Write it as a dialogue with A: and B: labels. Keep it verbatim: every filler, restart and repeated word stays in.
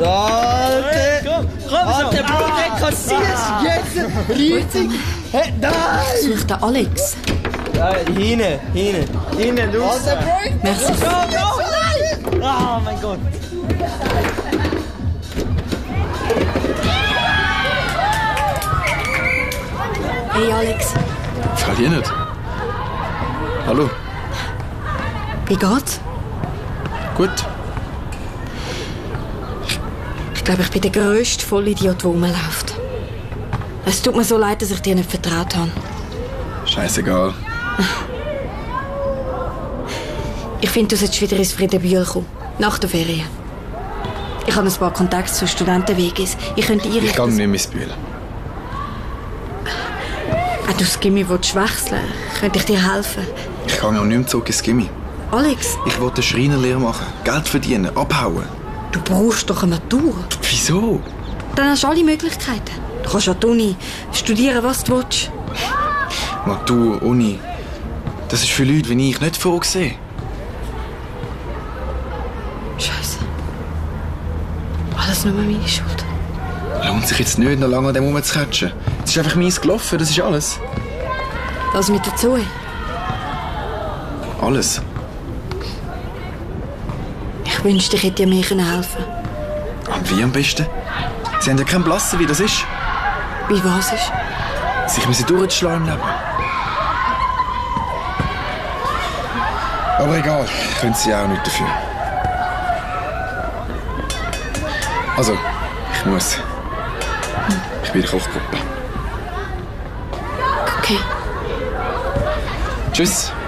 A: Alter!
B: Komm, komm
A: Alter, Bro, der kassierst jetzt! Riesig! Hey, nein!
C: Sucht der Alex.
B: Nein, hinten, hinten. Hinten, los.
A: Alter, Bro!
C: Merci.
B: Go, go! Oh mein Gott.
C: Hey Alex,
D: Fall hier nicht. Hallo.
C: wie geht's?
D: Gut.
C: Ich glaube, ich bin der grösste Vollidiot, der rumläuft. Es tut mir so leid, dass ich dir nicht vertraut habe.
D: Scheißegal.
C: Ich finde, du solltest wieder ins Friedenbühl kommen. Nach der Ferien. Ich habe ein paar Kontakte zu Studentenwegis. Ich könnte
D: Ich
C: einrichten...
D: gehe nicht ins Bühl.
C: Wenn du das Gimmi wechseln willst, könnte ich dir helfen.
D: Ich gehe auch nicht mehr zurück ins Gimmi.
C: Alex,
D: Ich will eine Schreinerlehre machen. Geld verdienen. Abhauen.
C: du brauchst doch eine Matur.
D: Wieso?
C: Dann hast du alle Möglichkeiten. Du kannst an die Uni studieren, was du willst.
D: Matur, Uni. Das ist für Leute wie ich nicht vorgesehen.
C: Scheiße. Alles nur meine Schuld.
D: Lohnt sich jetzt nicht, noch lange an dem rumzukatschen. Es ist einfach mies gelaufen, das ist alles.
C: Was mit der Zoe?
D: Alles.
C: Ich wünschte, ich hätte dir mehr helfen können.
D: Und wie am besten? Sie haben ja keinen Blassen, wie das ist.
C: Wie was ist?
D: Sich müssen durchschlagen im Leben. Aber egal, können sie auch nicht dafür. Also, ich muss. Ich bin in der Kochgruppe.
C: Okay.
D: Tschüss.